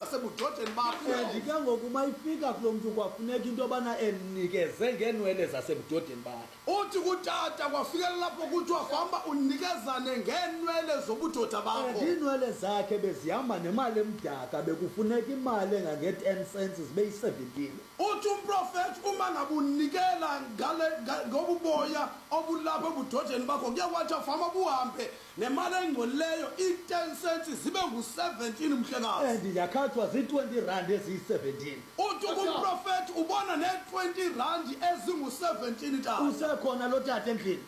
zasebudodeni bakho. Ndike ngoku mayifika kulo mntu kwafuneka into yobana enikeze ngeenwele zasebudodeni bakhe. Uthi kutata kwafikelela lapho kuthiwa famba unikezane ngeenwele zobudoda bakho. Iinwele zakhe bezihamba nemali emdaka bekufuneka imali engange-10 cents zibe yi-17. Uthi umprofethi uma ngabe unikela ngobuboya obulapha ebudodeni bakho kuye kwathiwa fama buhambe nemali engcolileyo i-10 cents zibe ngu-17 mhlekazi. Ndiyakhathwa zii-20 rand eziyi-17. Uthi kumprofethi ubona ne-20 rand ezingu-17 tata. Usekhona lo tata endlini?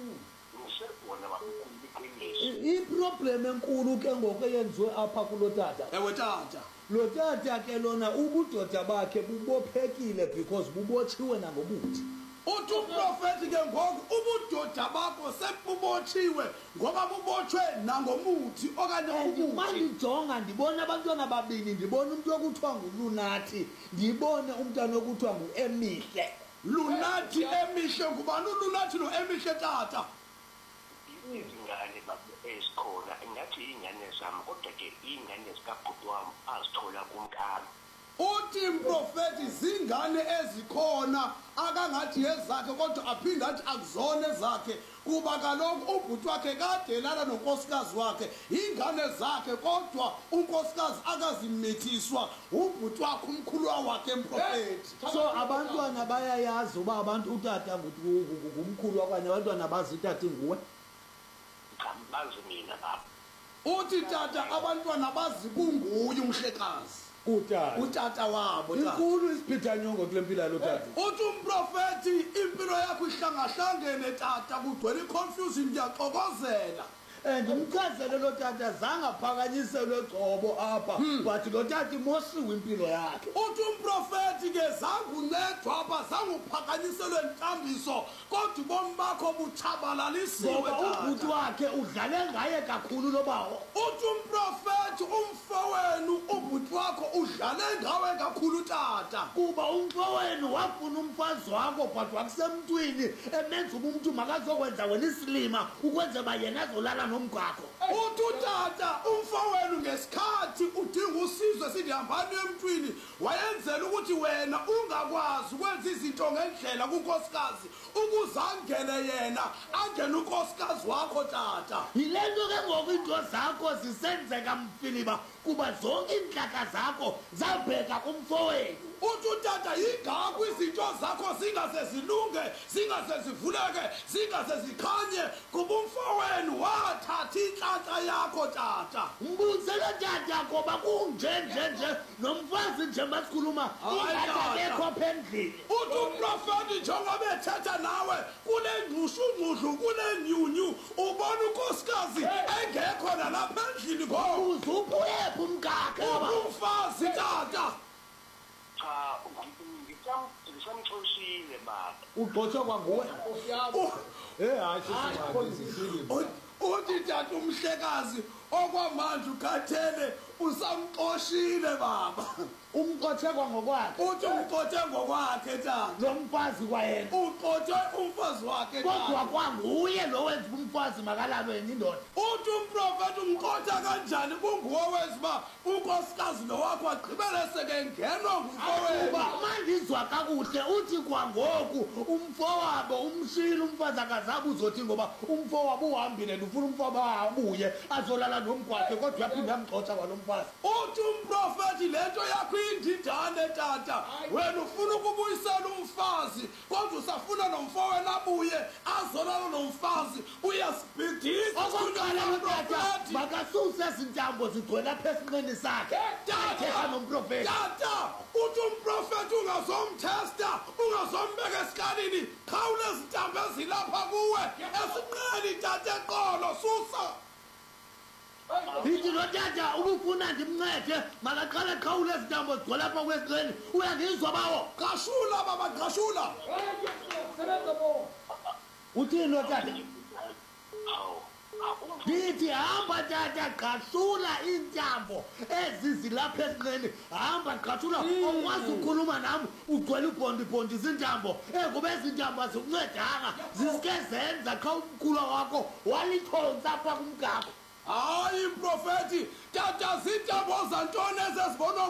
Iproblem enkulu ke ngoku eyenziwe apha kulo tata. Ewe tata. Lo tata ke lona ubudoda bakhe bubophekile because bubotshiwe nangobuthi. Uthi umprofethi ke ngoku ubudoda bakho sebubotshiwe ngoba bubotshwe nangomuthi okanye ubuthi. Mandijonga ndibona abantwana babini, ndibona umuntu okuthiwa nguLunathi, ndibone umntwana okuthiwa nguEmihle. Lunathi Emihle, ngubani uLunathi noEmihle tata? Izingane ezikhona engathi iy'ngane zami kodwa ke iy'ngane zikabhuti wami azithola kumkami. Uthi umprofethi zingane ezikhona akangathi ezakhe kodwa aphinde athi akuzona ezakhe kuba kaloku ubhuti wakhe kade elala nonkosikazi wakhe ingane zakhe kodwa unkosikazi akazimithiswa ubhuti wakhe umkhulwa wakhe emprofethi. So abantwana bayayazi uba abantu utata ngumkhulu okanye abantwana bazi utata nguwe? Bazi mina baba. Uthi tata abantwana bazi kunguye umhlekazi. Utata wabo tata. Inkulu isiphithanyongo kule mpilo yalo tata. Uthi umprofethi impilo yakho ihlangahlangene tata kugcwele iconfusion ndiyaxokozela. Ndimchazele lo tata zange aphakanyiselwe gcobo apha but lo tata imosiwe impilo yakhe. Uthi umprofethi ke zange uncedwa apha zange uphakanyiselwe ntambiso kodwa ubomi bakho butshabalalisiwe tata. Ubhuti wakhe udlale ngaye kakhulu lo bawo. Uthi umprofethi umfowenu ubhuti wakho udlale ngawe kakhulu tata. Kuba umfowenu wafuna umfazi wakho but wakusemntwini emenza uba umntu makazokwenza wena isilima ukwenza ba yena azolala nomgwakho. Uthi utata umfowenu ngesikhathi udinga usizo esindihambani emntwini wayenzela ukuthi wena ungakwazi ukwenza izinto ngendlela kunkosikazi ukuze angene yena angene unkosikazi wakho tata. Yile nto ke ngoku into zakho zisenzeka mfiliba kuba zonke iintlaka zakho zabheka kumfowenu. Uthi utata yingako izinto zakho zingaze zilunge zingaze zivuleke zingaze zikhanye kuba umfowenu wathatha intlaka yakho tata. Mbuzele tata ngoba kunjenjenje nomfazi nje masikhuluma ingakekho apha endlini. Uthi umprofethi njengoba bethetha nawe kule ngqushungqushlu kule nyunyu ubona unkosikazi engekho nalapha endlini ngoku. Uzuphi umkakhe umfazi tata? Cha ngisamxoshile baba. Ugxothwa kwanguwe? Uthi tata umhlekazi okwamanje ukhathele usamxoshile baba. Umxothe kwangokwakhe. Uthi umxothe ngokwakhe tata. Lo mfazi kwayena. Uxothe umfazi wakhe tata. Kodwa kwanguye lo wenza umfazi makalalwe indoda. Uthi umprofethi umxotha kanjani kunguwe wenza uba unkosikazi lo wakho agqibele seke ngenwa ngumfowenu. Kuba mandizwa kakuhle uthi kwangoku umfowabo umshile umfazi akazabe uzothi ngoba umfowabo uhambile ufuna umfowabo abuye azolala nomgwakhe kodwa uyaphinda amxotha kwalo mfazi. Uthi umprofethi lento yakho indidane tata wena ufuna ukubuyisela umfazi kodwa usafuna nomfowenu abuye azolala nomfazi uyasibhidisa. Okokuqala lo tata makasuse izintambo zigcwele apha esinqeni sakhe. Tata nomprofethi. Tata uthi umprofethi ungazomthesta ungazombeka esikalini khawuleza izintambo ezilapha kuwe esinqeni tata eqolo susa. Yithi lo tata ubufuna ndimncede makaqale khawule izintambo zigcwele apha kwesinqeni uyangizwa bawo? Qashula baba qashula. Uthini lo tata? Ndithi hamba tata qashula iintambo ezi zilapha esinqeni hamba qashula okwazi ukhuluma nam ugcwele ubhondibhondi zintambo ngoba ezi ntambo azikuncedanga zisike zenza xa umkhulwa wakho walikhonza apha kumgaqo. Hayi mprofethi tata zintambo zantoni ezezibonwa